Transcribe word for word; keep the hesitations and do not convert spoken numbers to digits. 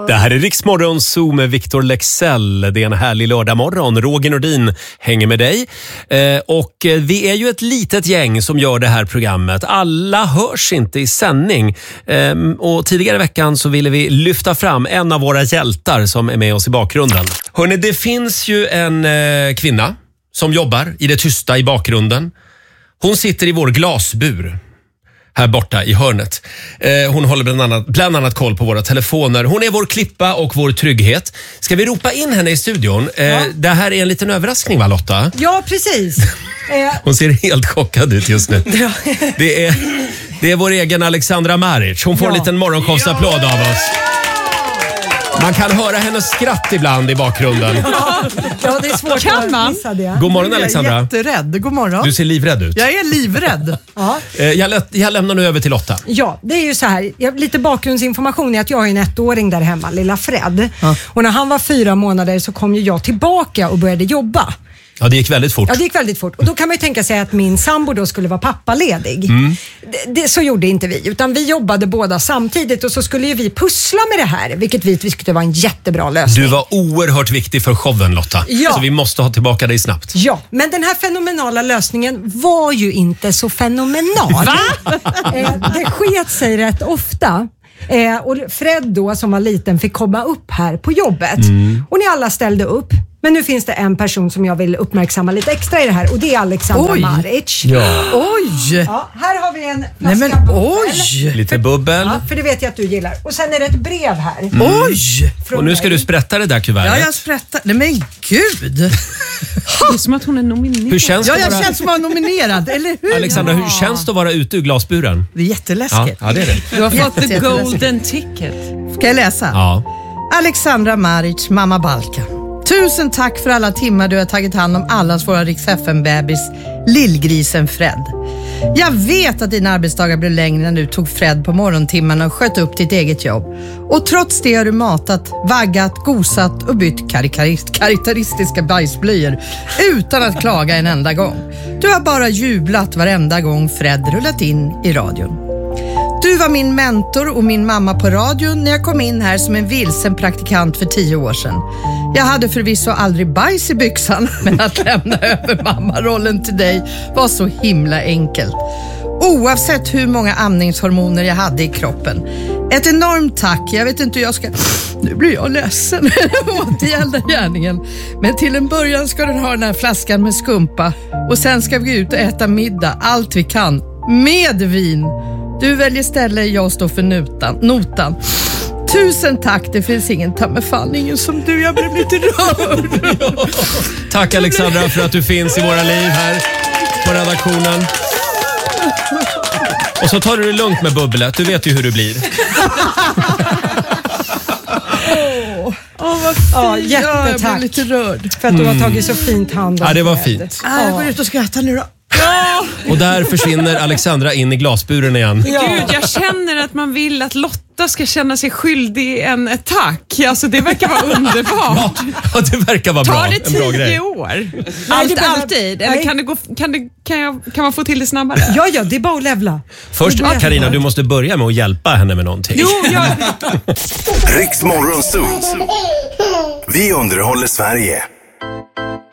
Det här är Riksmorgon Zoo med Victor Lexell. Det är en härlig lördagmorgon. Roger Nordin hänger med dig. Eh, och vi är ju ett litet gäng som gör det här programmet. Alla hörs inte i sändning. Eh, och tidigare i veckan så ville vi lyfta fram en av våra hjältar som är med oss i bakgrunden. Hörrni, det finns ju en eh, kvinna som jobbar i det tysta i bakgrunden. Hon sitter i vår glasbur här borta i hörnet. Eh, hon håller bland annat, bland annat koll på våra telefoner. Hon är vår klippa och vår trygghet. Ska vi ropa in henne i studion? Eh, ja. Det här är en liten överraskning, va, Lotta? Ja, precis. Hon ser helt chockad ut just nu. Det är, det är vår egen Alexandra Maric. Hon får ja. en liten morgonshowsapplåd av oss. Man kan höra hennes skratt ibland i bakgrunden. Ja, ja, det är svårt kan man? att missa det. God morgon, Alexandra. Jag är jätterädd. God morgon. Du ser livrädd ut. Jag är livrädd. Ja. Jag, lä- jag lämnar nu över till Lotta. Ja, det är ju så här. Jag, lite bakgrundsinformation är att jag har en ettåring där hemma, lilla Fred. Ja. Och när han var fyra månader så kom ju jag tillbaka och började jobba. Ja, det gick väldigt fort. Ja, det gick väldigt fort. Och då kan man ju tänka sig att min sambo då skulle vara pappaledig. Mm. Det, det, så gjorde inte vi, utan vi jobbade båda samtidigt och så skulle ju vi pussla med det här, vilket vi tyckte var en jättebra lösning. Du var oerhört viktig för showen, Lotta. Ja. Så vi måste ha tillbaka dig snabbt. Ja, men den här fenomenala lösningen var ju inte så fenomenal. Va? Det sket sig rätt ofta. Eh, och Fred då, som var liten, fick komma upp här på jobbet. Mm. Och ni alla ställde upp. Men nu finns det en person som jag vill uppmärksamma lite extra i det här. Och det är Alexandra oj. Maric. Ja. Oj! Ja, här har vi en flaska Nej, men, bubbel. Oj! Lite bubbel. Ja, för det vet jag att du gillar. Och sen är det ett brev här. Mm. Oj! Och nu ska du sprätta det där kuvertet. Ja, jag sprättar. Nej, men gud! Det är som att hon är nominerad. Hur känns ja, det jag vara... känns som att vara nominerad, eller hur? Alexandra, hur känns det att vara ute ur glasburen? Det är jätteläskigt. Ja, ja det är det. Du har fått the Jätte- golden ticket. Ska jag läsa? Ja. Alexandra Maric, mamma Balka. Tusen tack för alla timmar du har tagit hand om allas våra Rix F M-bebis, lillgrisen Fred. Jag vet att dina arbetsdagar blev längre när du tog Fred på morgontimmarna och sköt upp ditt eget jobb. Och trots det har du matat, vaggat, gosat och bytt karikar- karaktäristiska bajsblöjor utan att klaga en enda gång. Du har bara jublat varenda gång Fred rullat in i radion. Du var min mentor och min mamma på radion när jag kom in här som en vilsen praktikant för tio år sedan. Jag hade förvisso aldrig bajs i byxan, men att lämna över mammarollen till dig var så himla enkelt. Oavsett hur många amningshormoner jag hade i kroppen. Ett enormt tack, jag vet inte hur jag ska... Nu blir jag ledsen åt gällda gärningen. Men till en början ska du ha den här flaskan med skumpa. Och sen ska vi gå ut och äta middag, allt vi kan. Med vin. Du väljer ställe, jag står för notan. notan. Tusen tack, det finns ingen ta med fan, ingen som du, jag blev lite rörd. Ja. Tack Alexandra för att du finns i våra liv här på redaktionen. Och så tar du det lugnt med bubblet, du vet ju hur det blir. Åh, oh, vad fint. Ja, jättetack. Jag blev lite rörd. För att du har tagit så fint hand om Ja, det var Fred. fint. Ah, jag går ut och skrattar nu då. Och där försvinner Alexandra in i glasburen igen. Ja. Gud, jag känner att man vill att Lotta ska känna sig skyldig en ett tack. Alltså det verkar vara underbart. Ja, det verkar vara bra. Tar det en bra grej. tio år? Allt, alltid? Eller kan, det gå, kan, det, kan, jag, kan man få till det snabbare? Ja, ja, det är bara att levla. Först, Carina, du måste börja med att hjälpa henne med någonting. Jo, jag... Riksmorgon Zoo. Vi underhåller Sverige.